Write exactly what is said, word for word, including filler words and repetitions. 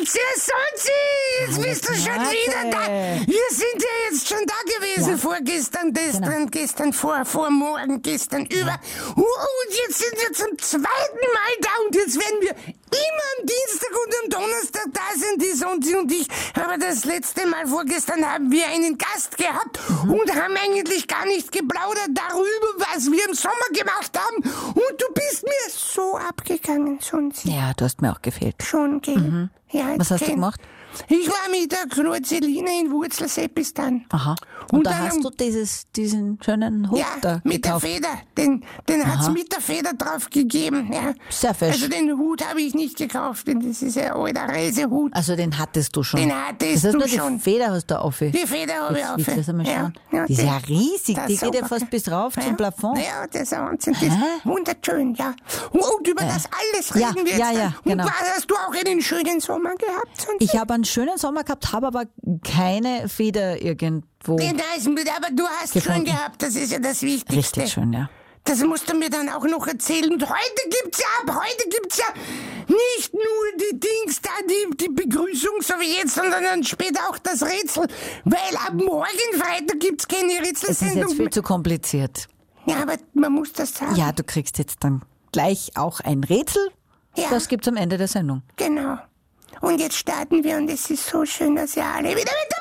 Sonsi, Sonsi, jetzt bist du schon wieder da. Wir sind ja jetzt schon da gewesen, Ja. vorgestern, gestern, Genau. gestern, vor, vormorgen, gestern, über. Uh, und jetzt sind wir zum zweiten Mal da und jetzt werden wir immer am Dienstag und am Donnerstag da sein, die Sonsi und ich. Aber das letzte Mal vorgestern haben wir einen Gast gehabt Mhm. und haben eigentlich gar nicht geplaudert darüber, was wir im Sommer gemacht haben. Und du bist mir so abgegangen, Sonsi. Ja, du hast mir auch gefehlt. Schon, gell? Ja, Was hast du gell. gemacht? Ich war mit der Knurzeline in Wurzelseppis-dann. Aha. Und, Und da dann hast am- du dieses, diesen schönen Hut Ja, da mit gekauft. der Feder. Den, den hat's Aha. mit der Feder drauf gegeben. Ja. Sehr fesch. Also den Hut habe ich nicht gekauft, denn das ist ein alter Reisehut. Also den hattest du schon. Den hattest das heißt, du nur schon. Die Feder hast du auf. Die Feder habe ich Jetzt auf. willst du das einmal schauen? Ja, die ist ja das- riesig, das die ist geht ja super. fast bis rauf Ja. zum Plafond. Ja, das ist ein Wahnsinn. Das ist Hä? wunderschön, ja. Und über das alles Ja, reden wir jetzt. ja, ja, dann. genau. Und was, hast du auch einen schönen Sommer gehabt? Sonst? Ich habe einen schönen Sommer gehabt, habe aber keine Feder irgendwo. Nee, da ist mit, aber du hast schön Gefunden. gehabt, das ist ja das Wichtigste. Richtig schön, ja. Das musst du mir dann auch noch erzählen. Und heute gibt's ja, ab heute gibt's ja nicht nur die Dings da, die, die Begrüßung, so wie jetzt, sondern dann später auch das Rätsel. Weil ab morgen Freitag gibt's keine Es ist Rätselsendung. jetzt viel zu kompliziert. Ja, aber man muss das sagen. Ja, du kriegst jetzt dann gleich auch ein Rätsel. Ja. Das gibt's am Ende der Sendung. Genau. Und jetzt starten wir und es ist so schön, dass ihr alle wieder mit